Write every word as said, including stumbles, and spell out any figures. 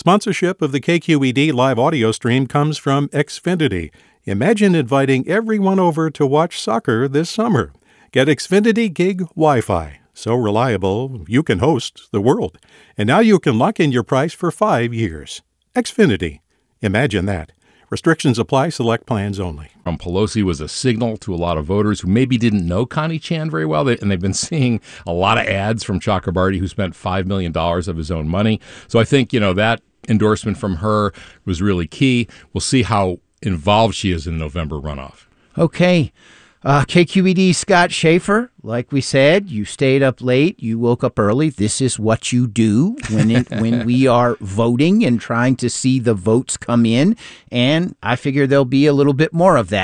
Sponsorship of the K Q E D live audio stream comes from Xfinity. Imagine inviting everyone over to watch soccer this summer. Get Xfinity Gig Wi-Fi. So reliable, you can host the world. And now you can lock in your price for five years. Xfinity. Imagine that. Restrictions apply. Select plans only. From Pelosi was a signal to a lot of voters who maybe didn't know Connie Chan very well, and they've been seeing a lot of ads from Chakrabarty, who spent five million dollars of his own money. So I think, you know, that endorsement from her was really key. We'll see how involved she is in the November runoff. Okay. Uh, K Q E D Scott Schaefer, like we said, you stayed up late, you woke up early. This is what you do when it, when we are voting and trying to see the votes come in. And I figure there'll be a little bit more of that